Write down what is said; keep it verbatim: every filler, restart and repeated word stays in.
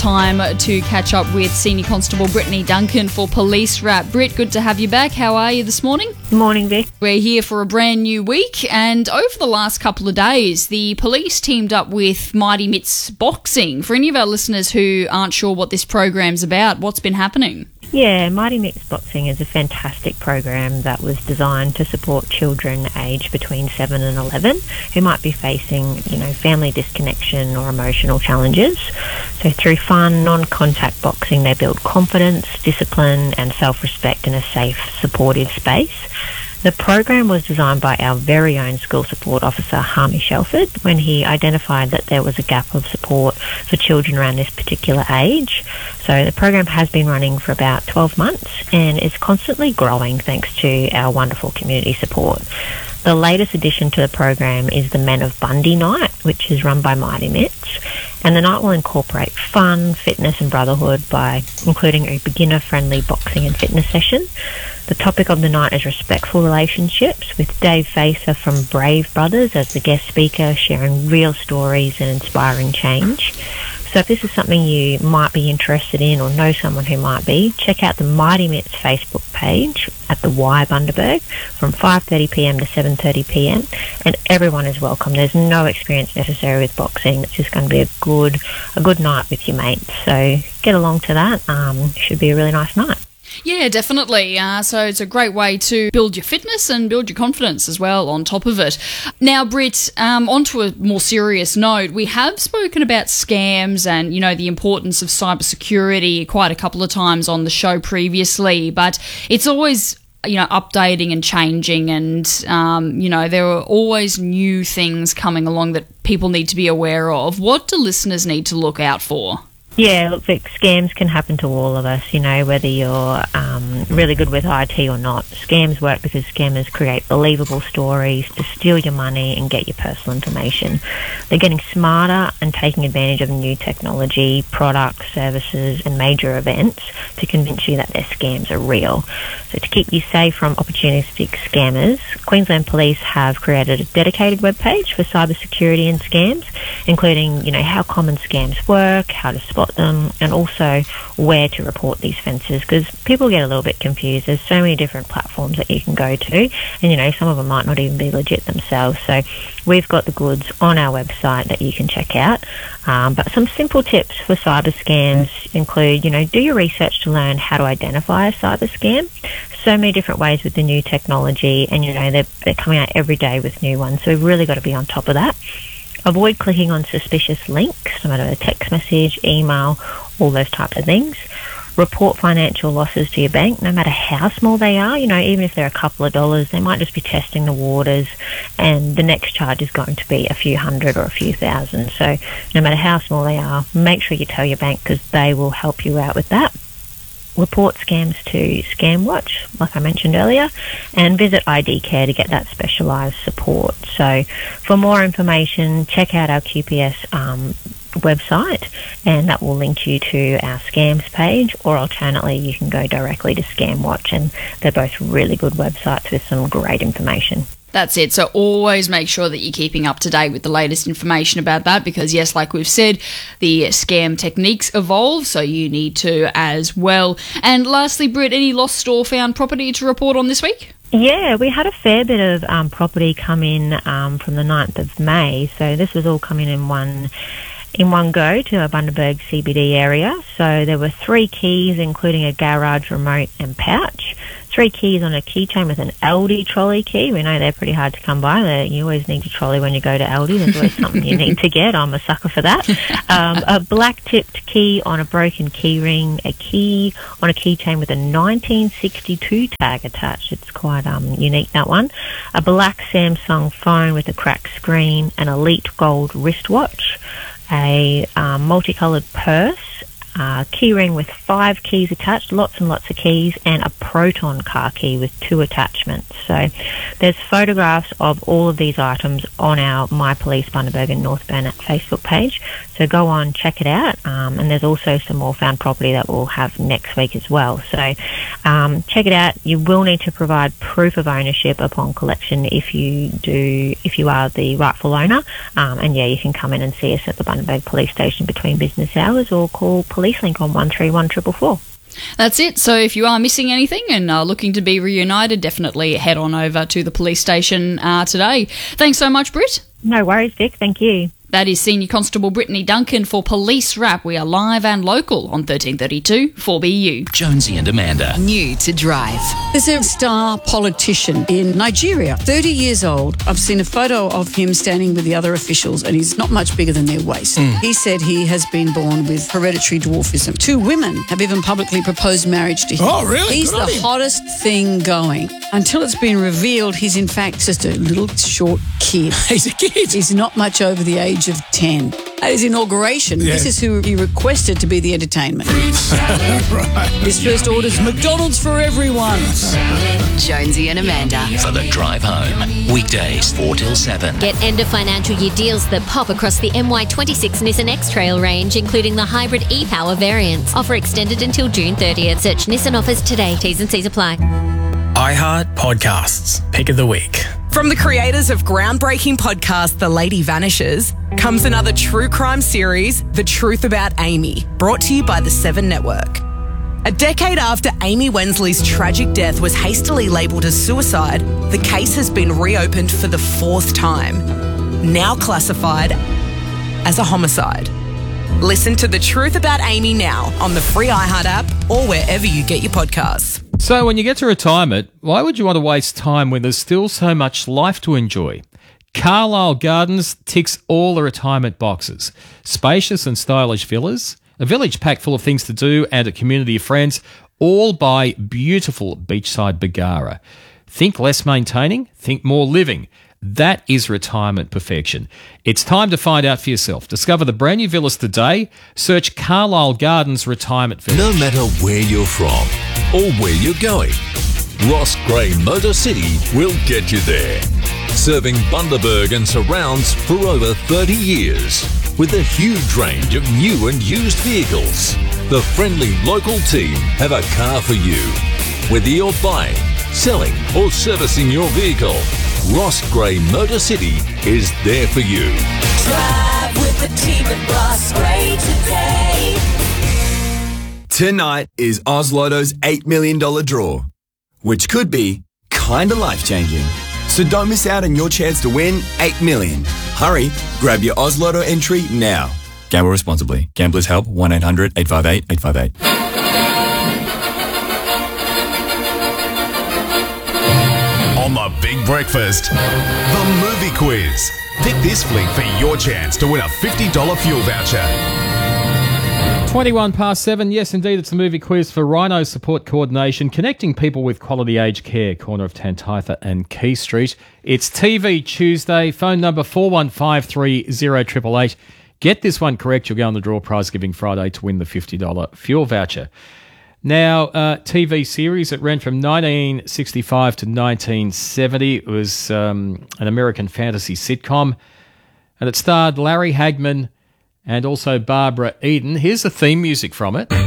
time to catch up with Senior Constable Brittany Duncan for Police Wrap. Britt, good to have you back. How are you this morning? Morning, Vic. We're here for a brand new week, and over the last couple of days, the police teamed up with Mighty Mitts Boxing. For any of our listeners who aren't sure what this program's about, what's been happening? Yeah, Mighty Mitts Boxing is a fantastic program that was designed to support children aged between seven and eleven who might be facing, you know, family disconnection or emotional challenges. So through fun, non-contact boxing, they build confidence, discipline and self-respect in a safe, supportive space. The program was designed by our very own school support officer, Harmy Shelford, when he identified that there was a gap of support for children around this particular age. So the program has been running for about twelve months and is constantly growing thanks to our wonderful community support. The latest addition to the program is the Men of Bundy Night, which is run by Mighty Mitts, and the night will incorporate fun, fitness and brotherhood by including a beginner-friendly boxing and fitness session. The topic of the night is respectful relationships, with Dave Facer from Brave Brothers as the guest speaker, sharing real stories and inspiring change. So if this is something you might be interested in or know someone who might be, check out the Mighty Mitts Facebook page at the Y Bundaberg from five thirty p m to seven thirty p m, and everyone is welcome. There's no experience necessary with boxing. It's just going to be a good a good night with your mates. So get along to that. Um, should be a really nice night. Yeah, definitely. Uh, so it's a great way to build your fitness and build your confidence as well on top of it. Now, Britt, um, onto a more serious note, we have spoken about scams and, you know, the importance of cybersecurity quite a couple of times on the show previously, but it's always, you know, updating and changing, and, um, you know, there are always new things coming along that people need to be aware of. What do listeners need to look out for? Yeah, look, Vic, scams can happen to all of us, you know, whether you're um, really good with I T or not. Scams work because scammers create believable stories to steal your money and get your personal information. They're getting smarter and taking advantage of new technology, products, services and major events to convince you that their scams are real. So to keep you safe from opportunistic scammers, Queensland Police have created a dedicated webpage for cybersecurity and scams, including, you know, how common scams work, how to spot them, and also where to report these offences, because people get a little bit confused. There's so many different platforms that you can go to, and you know, some of them might not even be legit themselves. So we've got the goods on our website that you can check out. Um, but some simple tips for cyber scams include, you know, do your research to learn how to identify a cyber scam. So many different ways with the new technology, and you know, they're, they're coming out every day with new ones, so we've really got to be on top of that. Avoid clicking on suspicious links, no matter a text message, email, all those types of things. Report financial losses to your bank, no matter how small they are. You know, even if they're a couple of dollars, they might just be testing the waters, and the next charge is going to be a few hundred or a few thousand. So no matter how small they are, make sure you tell your bank, because they will help you out with that. Report scams to ScamWatch, like I mentioned earlier, and visit I D Care to get that specialised support. So for more information, check out our Q P S um, website, and that will link you to our scams page, or alternately you can go directly to ScamWatch, and they're both really good websites with some great information. That's it. So always make sure that you're keeping up to date with the latest information about that, because yes, like we've said, the scam techniques evolve, so you need to as well. And lastly, Britt, any lost or found property to report on this week? Yeah, we had a fair bit of um, property come in um, from the ninth of May, so this was all coming in one in one go to our Bundaberg C B D area. So there were three keys, including a garage remote and pouch. Three keys on a keychain with an Aldi trolley key. We know they're pretty hard to come by. They're, you always need your trolley when you go to Aldi. There's always something you need to get. I'm a sucker for that. Um, a black-tipped key on a broken key ring. A key on a keychain with a nineteen sixty-two tag attached. It's quite um, unique, that one. A black Samsung phone with a cracked screen. An Elite Gold wristwatch. A um, multicoloured purse a key ring with five keys attached, lots and lots of keys, and a Proton car key with two attachments. So there's photographs of all of these items on our My Police Bundaberg and North Burnett Facebook page. So go on, check it out. Um, and there's also some more found property that we'll have next week as well. So um, check it out. You will need to provide proof of ownership upon collection if you do, if you are the rightful owner. Um, and yeah, you can come in and see us at the Bundaberg Police Station between business hours, or call PoliceLink on one three one four four four. That's it. So if you are missing anything and are looking to be reunited, definitely head on over to the police station uh, today. Thanks so much, Britt. No worries, Vic. Thank you. That is Senior Constable Brittany Duncan for Police Wrap. We are live and local on thirteen thirty-two four B U. Jonesy and Amanda. New to drive. There's a star politician in Nigeria, thirty years old. I've seen a photo of him standing with the other officials, and he's not much bigger than their waist. Mm. He said he has been born with hereditary dwarfism. Two women have even publicly proposed marriage to him. Oh, really? He's Good the hottest thing going. Until it's been revealed, he's in fact just a little short kid. He's a kid. He's not much over the age of ten. At his inauguration, yeah. This is who he requested to be the entertainment. Right. His first order's McDonald's for everyone. Jonesy and Amanda. For the drive home. Weekdays, four till seven. Get end of financial year deals that pop across the M Y twenty-six Nissan X-Trail range, including the hybrid e-Power variants. Offer extended until June thirtieth. Search Nissan offers today. T's and C's apply. iHeart Podcasts. Pick of the week. From the creators of groundbreaking podcast The Lady Vanishes comes another true crime series, The Truth About Amy, brought to you by the Seven Network. A decade after Amy Wensley's tragic death was hastily labelled as suicide, the case has been reopened for the fourth time, now classified as a homicide. Listen to The Truth About Amy now on the free iHeart app or wherever you get your podcasts. So when you get to retirement, why would you want to waste time when there's still so much life to enjoy? Carlisle Gardens ticks all the retirement boxes. Spacious and stylish villas, a village packed full of things to do, and a community of friends, all by beautiful beachside Bargara. Think less maintaining, think more living. That is retirement perfection. It's time to find out for yourself. Discover the brand new villas today. Search Carlisle Gardens Retirement Village. No matter where you're from or where you're going, Ross Gray Motor City will get you there. Serving Bundaberg and surrounds for over thirty years. With a huge range of new and used vehicles, the friendly local team have a car for you. Whether you're buying, selling or servicing your vehicle, Ross Gray Motor City is there for you. Drive with the team at Ross Gray today. Tonight is Oz Lotto's eight million dollars draw, which could be kinda life-changing. So don't miss out on your chance to win eight million dollars. Hurry, grab your Oz Lotto entry now. Gamble responsibly. Gamblers Help, one eight hundred eight five eight eight five eight. On the Big Breakfast, the movie quiz. Pick this flick for your chance to win a fifty dollars fuel voucher. twenty-one past seven. Yes, indeed, it's the movie quiz for Rhino Support Coordination, connecting people with quality aged care, corner of Tantitha and Key Street. It's T V Tuesday, phone number four one five three zero eight eight eight. Get this one correct, you'll go on the draw prize giving Friday to win the fifty dollars fuel voucher. Now, uh, T V series, it ran from nineteen sixty-five to nineteen seventy. It was um, an American fantasy sitcom, and it starred Larry Hagman and also Barbara Eden. Here's the theme music from it.